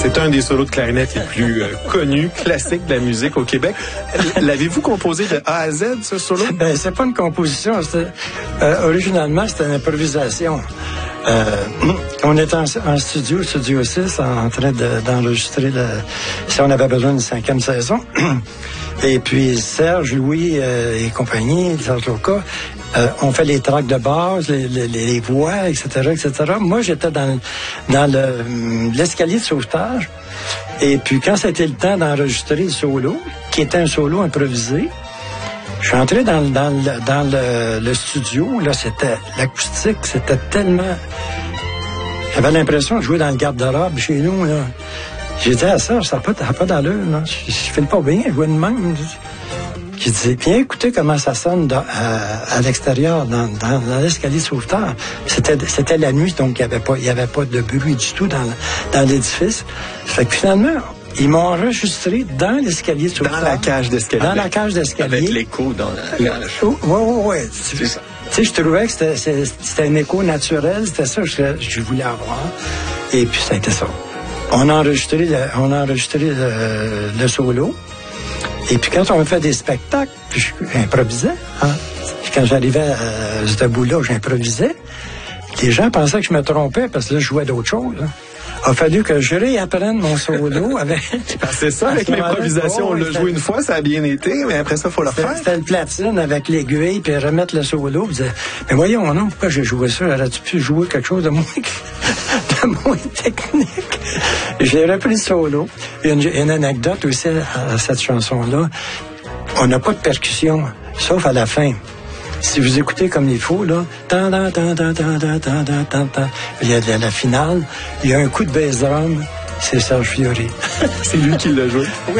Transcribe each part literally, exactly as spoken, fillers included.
C'est un des solos de clarinette les plus euh, connus, classiques de la musique au Québec. L'avez-vous composé de A à Z, ce solo? Ben, c'est pas une composition. Euh, originalement, c'était une improvisation. Euh, on était en, en studio, studio six, en, en train de, d'enregistrer le, si on avait besoin d'une cinquième saison. Et puis Serge, Louis euh, et compagnie, Serge Loca, euh, on fait les tracks de base, les, les, les voix, et cetera, et cetera. Moi, j'étais dans, dans le, l'escalier de sauvetage. Et puis quand c'était le temps d'enregistrer le solo, qui était un solo improvisé, je suis entré dans, dans, le, dans le, le studio. Là, c'était l'acoustique, c'était tellement... J'avais l'impression de jouer dans le garde-robe chez nous, là. J'ai dit à ça, ça n'a pas, pas d'allure, là. Je, je fais pas bien, jouer de même. J'ai dit, viens écouter comment ça sonne dans, à, à l'extérieur, dans, dans, dans l'escalier de sauveteur. C'était, c'était la nuit, donc il n'y avait pas, il y avait pas de bruit du tout dans, dans l'édifice. Fait que finalement, ils m'ont enregistré dans l'escalier de sauveteur. Dans la cage d'escalier. Dans la cage d'escalier. Avec l'écho dans la cage. Oui, oui, oui. C'est ça. Tu sais, je trouvais que c'était, c'était un écho naturel, c'était ça que je, je voulais avoir. Et puis, ça a été ça. On a enregistré le, on a enregistré le, le solo. Et puis, quand on fait des spectacles, puis j'improvisais. Hein. Quand j'arrivais à ce bout-là, j'improvisais. Les gens pensaient que je me trompais parce que là, je jouais d'autres choses. Hein. Il a fallu que je réapprenne mon solo avec... C'est ça, avec l'improvisation. On l'a joué une fois, ça a bien été, mais après ça, il faut le refaire. C'était le platine avec l'aiguille, puis remettre le solo. Puis mais voyons, non, pourquoi j'ai joué ça? J'aurais-tu pu jouer quelque chose de moins, de moins technique? J'ai repris le solo. Il y a une, une anecdote aussi à cette chanson-là. On n'a pas de percussion, sauf à la fin. Si vous écoutez comme il faut, là, tan, tan, tan, tan, tan, tan, tan, tan, tan, tan, il y a la, la finale, il y a un coup de bass drum, c'est Serge Fiori. C'est lui qui l'a joué. Oui.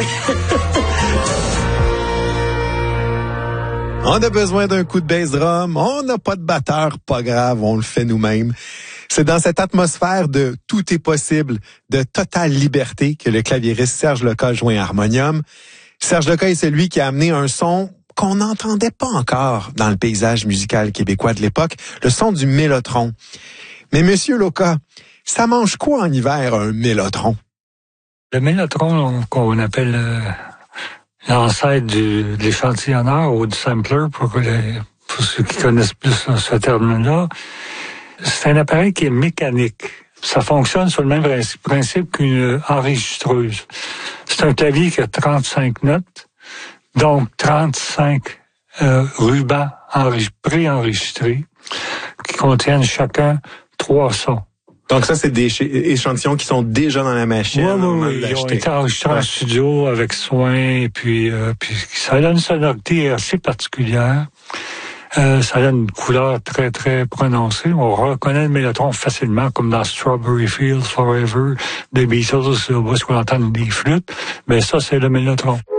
On a besoin d'un coup de bass drum, on n'a pas de batteur, pas grave, on le fait nous-mêmes. C'est dans cette atmosphère de tout est possible, de totale liberté que le claviériste Serge Loca joint harmonium. Serge Loca est celui qui a amené un son qu'on n'entendait pas encore dans le paysage musical québécois de l'époque, le son du mélotron. Mais Monsieur Loca, ça mange quoi en hiver, un mélotron? Le mélotron, qu'on appelle euh, l'ancêtre du, de l'échantillonneur ou du sampler, pour, que les, pour ceux qui connaissent plus ce terme-là, c'est un appareil qui est mécanique. Ça fonctionne sur le même principe qu'une enregistreuse. C'est un clavier qui a trente-cinq notes, donc trente-cinq euh, rubans préenregistrés qui contiennent chacun trois sons. Donc ça, c'est des échantillons qui sont déjà dans la machine. Oui, oui, oui. Ils ont été enregistrés ouais. en studio avec soin, et puis, euh, puis ça donne une sonorité assez particulière. Euh, ça donne une couleur très, très prononcée. On reconnaît le mélotron facilement, comme dans Strawberry Fields Forever des Beatles, où on entend des flûtes. Mais ça, c'est le mélotron.